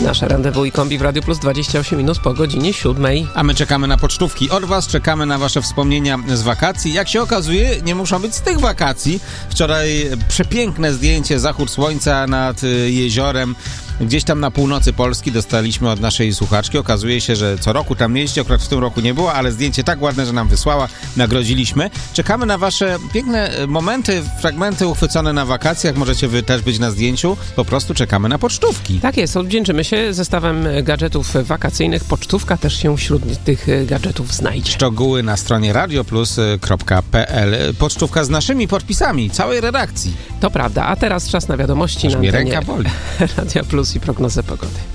Nasze Rendezvous i Kombi w Radio Plus 28 minut po godzinie 7. A my czekamy na pocztówki od was, czekamy na wasze wspomnienia z wakacji. Jak się okazuje, nie muszą być z tych wakacji. Wczoraj przepiękne zdjęcie, zachód słońca nad jeziorem. Gdzieś tam na północy Polski dostaliśmy od naszej słuchaczki. Okazuje się, że co roku tam jeździ, akurat w tym roku nie było, ale zdjęcie tak ładne, że nam wysłała, nagrodziliśmy. Czekamy na wasze piękne momenty, fragmenty uchwycone na wakacjach. Możecie wy też być na zdjęciu. Po prostu czekamy na pocztówki. Tak jest, odwdzięczymy się zestawem gadżetów wakacyjnych. Pocztówka też się wśród tych gadżetów znajdzie. Szczegóły na stronie radioplus.pl. Pocztówka z naszymi podpisami, całej redakcji. To prawda, a teraz czas na wiadomości. Aż na mnie antenie ręka boli. Radia Plus i prognozę pogody.